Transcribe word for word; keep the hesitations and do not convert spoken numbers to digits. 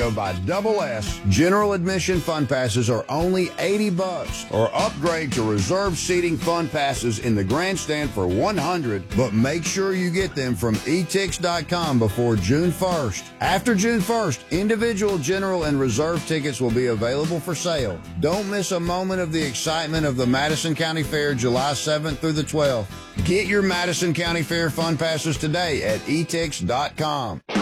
by Double S. General admission fun passes are only eighty bucks, or upgrade to reserved seating fun passes in the grandstand for one hundred, but make sure you get them from e tix dot com before June first. After June first, individual general and reserve tickets will be available for sale. Don't miss a moment of the excitement of the Madison County Fair July seventh through the twelfth. Get your Madison County Fair fun passes today at e tix dot com.